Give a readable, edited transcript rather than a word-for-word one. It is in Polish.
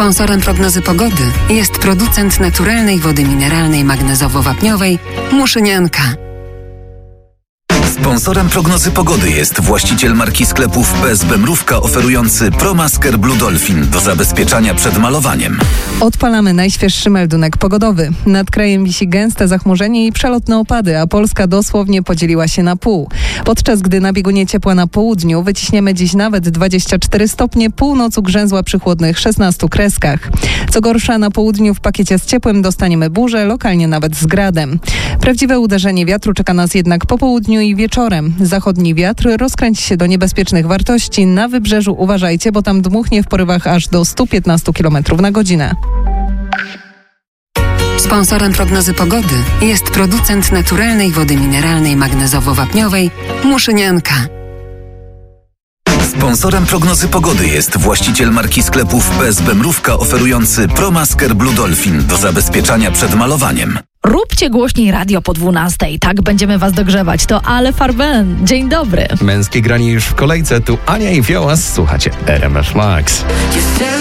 Sponsorem prognozy pogody jest producent naturalnej wody mineralnej magnezowo-wapniowej Muszynianka. Sponsorem prognozy pogody jest właściciel marki sklepów PSB Mrówka oferujący ProMasker Blue Dolphin do zabezpieczania przed malowaniem. Odpalamy najświeższy meldunek pogodowy. Nad krajem wisi gęste zachmurzenie i przelotne opady, a Polska dosłownie podzieliła się na pół. Podczas gdy na biegunie ciepła na południu wyciśniemy dziś nawet 24 stopnie, północ ugrzęzła przy chłodnych 16 kreskach. Co gorsza, na południu w pakiecie z ciepłem dostaniemy burzę, lokalnie nawet z gradem. Prawdziwe uderzenie wiatru czeka nas jednak po południu i wieczorem. Zachodni wiatr rozkręci się do niebezpiecznych wartości. Na wybrzeżu uważajcie, bo tam dmuchnie w porywach aż do 115 km na godzinę. Sponsorem prognozy pogody jest producent naturalnej wody mineralnej magnezowo-wapniowej Muszynianka. Sponsorem prognozy pogody jest właściciel marki sklepów PSB Mrówka oferujący ProMasker Blue Dolphin do zabezpieczania przed malowaniem. Róbcie głośniej radio po 12:00. Tak będziemy was dogrzewać. To Ale Farben. Dzień dobry. Męskie granie już w kolejce. Tu Ania i Fiołas. Słuchacie RMF Max.